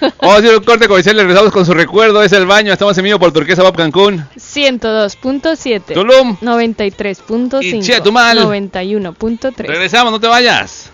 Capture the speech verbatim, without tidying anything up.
Vamos a hacer un corte comercial, regresamos con su recuerdo. Es el baño, estamos en vivo por Turquesa Pop Cancún. ciento dos punto siete. Tulum. noventa y tres punto cinco. Y Chetumal. noventa y uno punto tres. Regresamos, no te vayas.